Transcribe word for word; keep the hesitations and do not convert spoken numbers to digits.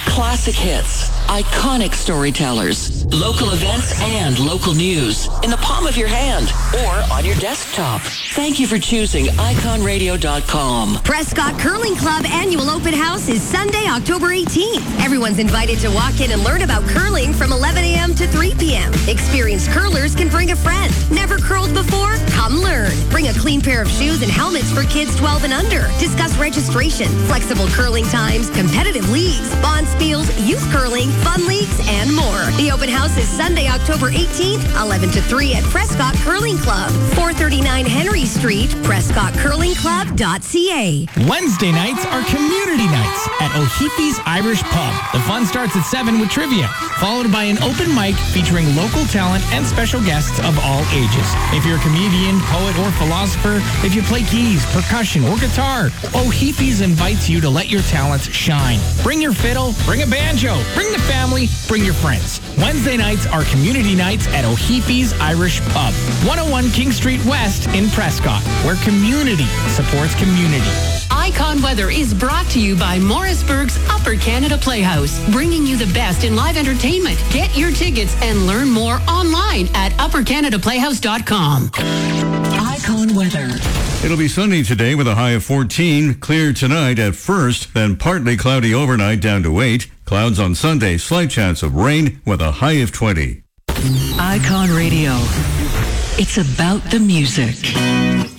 Classic hits, iconic storytellers, local events, and local news in the palm of your hand or on your desktop. Thank you for choosing icon radio dot com. Prescott Curling Club Annual Open House is Sunday, October eighteenth. Everyone's invited to walk in and learn about curling from eleven a.m. to three p.m. Experienced curlers can bring a friend. Never curled before? Come learn. Bring a clean pair of shoes and helmets for kids twelve and under. Discuss registration, flexible curling times, competitive leagues, bond spiels, youth curling, fun leagues, and more. The open house is Sunday, October eighteenth, eleven to three at Prescott Curling Club, four thirty-nine Henry Street, prescott curling club dot c a. Wednesday nights are community nights at O'Heafey's Irish Pub. The fun starts at seven with trivia, followed by an open mic featuring local talent and special guests of all ages. If you're a comedian, poet, or philosopher, if you play keys, percussion, or guitar, O'Heafey's invites you to let your talents shine. Bring your fiddle, bring a banjo, bring the family, bring your friends. Wednesday nights are community nights at O'Heafey's Irish Pub, one oh one King Street West in Prescott, where community supports community. Icon Weather is brought to you by Morrisburg's Upper Canada Playhouse, bringing you the best in live entertainment. Get your tickets and learn more online at upper canada playhouse dot com. Icon Weather. It'll be sunny today with a high of fourteen. Clear tonight at first, then partly cloudy overnight down to eight. Clouds on Sunday, slight chance of rain with a high of twenty. Icon Radio. It's about the music.